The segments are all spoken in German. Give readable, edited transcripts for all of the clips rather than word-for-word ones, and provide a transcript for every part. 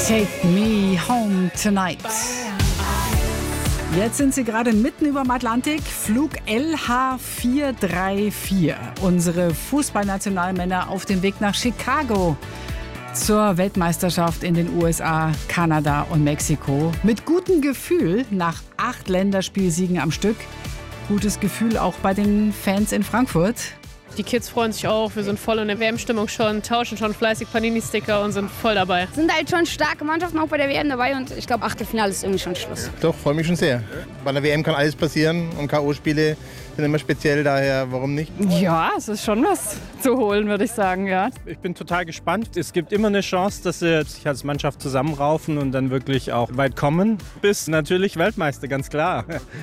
Take Me Home Tonight. Jetzt sind Sie gerade mitten über dem Atlantik. Flug LH434. Unsere Fußballnationalmänner auf dem Weg nach Chicago zur Weltmeisterschaft in den USA, Kanada und Mexiko. Mit gutem Gefühl nach 8 Länderspielsiegen am Stück. Gutes Gefühl auch bei den Fans in Frankfurt. Die Kids freuen sich auch, wir sind voll in der WM-Stimmung schon, tauschen schon fleißig Panini-Sticker und sind voll dabei. Sind halt schon starke Mannschaften auch bei der WM dabei und ich glaube, Achtelfinale ist irgendwie schon Schluss. Doch, freue mich schon sehr. Bei der WM kann alles passieren und K.O.-Spiele sind immer speziell, daher warum nicht? Ja, es ist schon was zu holen, würde ich sagen, ja. Ich bin total gespannt. Es gibt immer eine Chance, dass sie sich als Mannschaft zusammenraufen und dann wirklich auch weit kommen. Bis natürlich Weltmeister, ganz klar.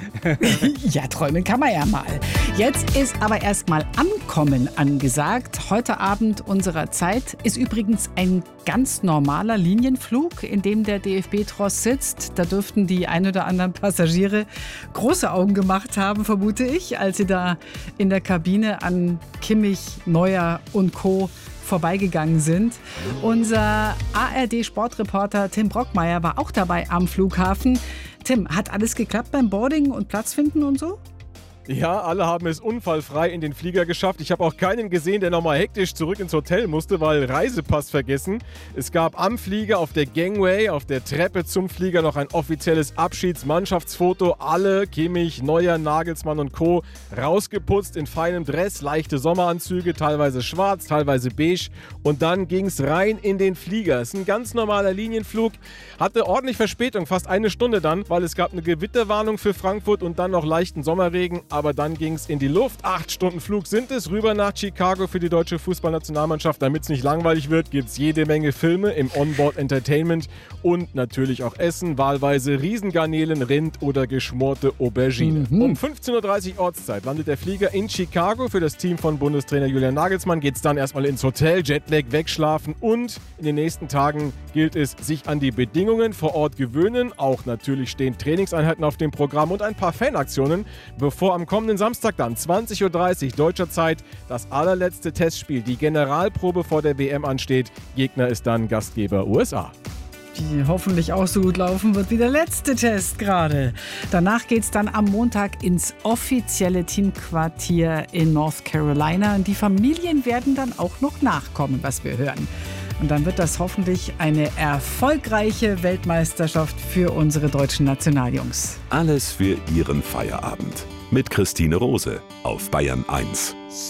Ja, träumen kann man ja mal. Jetzt ist aber erstmal Ankommen angesagt. Heute Abend unserer Zeit ist übrigens ein ganz normaler Linienflug, in dem der DFB-Tross sitzt. Da dürften die ein oder anderen Passagiere große Augen gemacht haben, vermute ich, als sie da in der Kabine an Kimmich, Neuer und Co. vorbeigegangen sind. Unser ARD-Sportreporter Tim Brockmeier war auch dabei am Flughafen. Tim, hat alles geklappt beim Boarding und Platz finden und so? Ja, alle haben es unfallfrei in den Flieger geschafft. Ich habe auch keinen gesehen, der nochmal hektisch zurück ins Hotel musste, weil Reisepass vergessen. Es gab am Flieger auf der Gangway, auf der Treppe zum Flieger noch ein offizielles Abschiedsmannschaftsfoto. Alle, Kimmich, Neuer, Nagelsmann und Co. rausgeputzt in feinem Dress, leichte Sommeranzüge, teilweise schwarz, teilweise beige. Und dann ging es rein in den Flieger. Es ist ein ganz normaler Linienflug, hatte ordentlich Verspätung, fast eine Stunde dann, weil es gab eine Gewitterwarnung für Frankfurt und dann noch leichten Sommerregen. Aber dann ging es in die Luft. 8 Stunden Flug sind es, rüber nach Chicago für die deutsche Fußballnationalmannschaft. Damit es nicht langweilig wird, gibt es jede Menge Filme im Onboard Entertainment und natürlich auch Essen, wahlweise Riesengarnelen, Rind oder geschmorte Aubergine. Um 15:30 Uhr Ortszeit landet der Flieger in Chicago. Für das Team von Bundestrainer Julian Nagelsmann geht es dann erstmal ins Hotel, Jetlag wegschlafen und in den nächsten Tagen gilt es, sich an die Bedingungen vor Ort gewöhnen. Auch natürlich stehen Trainingseinheiten auf dem Programm und ein paar Fanaktionen, bevor am kommenden Samstag dann 20:30 Uhr deutscher Zeit das allerletzte Testspiel, die Generalprobe vor der WM ansteht. Gegner ist dann Gastgeber USA. Die hoffentlich auch so gut laufen wird wie der letzte Test gerade. Danach geht es dann am Montag ins offizielle Teamquartier in North Carolina. Und die Familien werden dann auch noch nachkommen, was wir hören. Und dann wird das hoffentlich eine erfolgreiche Weltmeisterschaft für unsere deutschen Nationaljungs. Alles für Ihren Feierabend. Mit Christine Rose auf Bayern 1.